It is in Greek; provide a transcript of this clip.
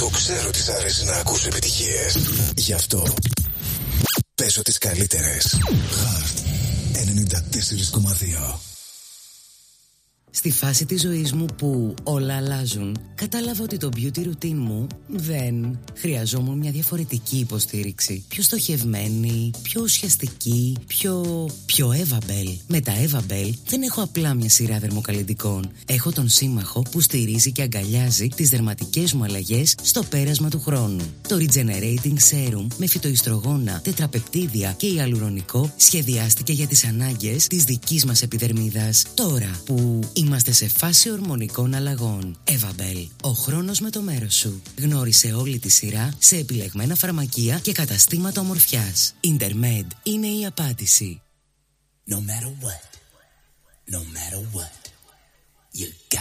Το ξέρω ότι σ' αρέσει να ακούς επιτυχίες. Γι' αυτό παίζω τις καλύτερες. Heart 94,2. Στη φάση της ζωής μου που όλα αλλάζουν, κατάλαβα ότι το beauty routine μου δεν χρειαζόμουν μια διαφορετική υποστήριξη. Πιο στοχευμένη, πιο ουσιαστική, πιο Eva Bell. Με τα Eva Bell δεν έχω απλά μια σειρά δερμοκαλλυντικών. Έχω τον σύμμαχο που στηρίζει και αγκαλιάζει τις δερματικές μου αλλαγές στο πέρασμα του χρόνου. Το Regenerating Serum με φυτοϊστρογόνα, τετραπεπτίδια και ιαλουρονικό σχεδιάστηκε για τις ανάγκες της δικής μας επιδερμίδας. Τώρα που είμαστε σε φάση ορμονικών αλλαγών. Eva Bell, ο χρόνος με το μέρος σου. Γνώρισε όλη τη σειρά σε επιλεγμένα φαρμακεία και καταστήματα ομορφιάς. Intermed είναι η απάντηση. No matter what, you got